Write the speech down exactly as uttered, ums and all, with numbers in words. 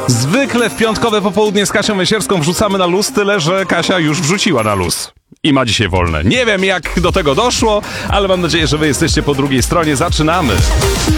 Zwykle w piątkowe popołudnie z Kasią Wysierską wrzucamy na luz, tyle że Kasia już wrzuciła na luz. I ma dzisiaj wolne. Nie wiem, jak do tego doszło, ale mam nadzieję, że wy jesteście po drugiej stronie. Zaczynamy!